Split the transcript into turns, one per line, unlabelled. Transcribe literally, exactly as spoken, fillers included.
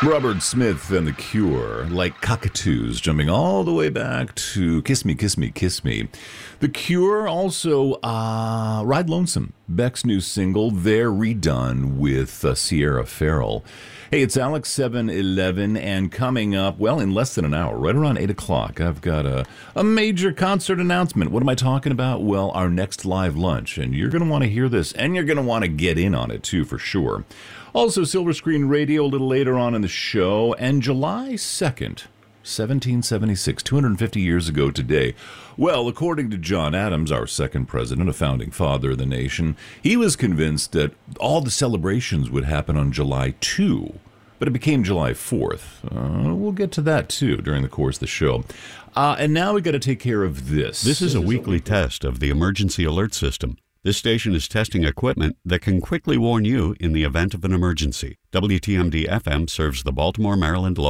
Robert Smith and The Cure, like cockatoos, jumping all the way back to Kiss Me, Kiss Me, Kiss Me. The Cure also, uh, Ride Lonesome, Beck's new single. They're redone with uh, Sierra Farrell. Hey, it's Alex seven eleven, and coming up, well, in less than an hour, right around eight o'clock, I've got a, a major concert announcement. What am I talking about? Well, our next live lunch, and you're going to want to hear this, and you're going to want to get in on it, too, for sure. Also, Silver Screen Radio a little later on in the show, and July second, seventeen seventy-six, two hundred fifty years ago today. Well, according to John Adams, our second president, a founding father of the nation, he was convinced that all the celebrations would happen on July second, but it became July fourth. Uh, we'll get to that, too, during the course of the show. Uh, and now we got to take care of this.
This is a weekly test of the emergency alert system. This station is testing equipment that can quickly warn you in the event of an emergency. W T M D F M serves the Baltimore, Maryland local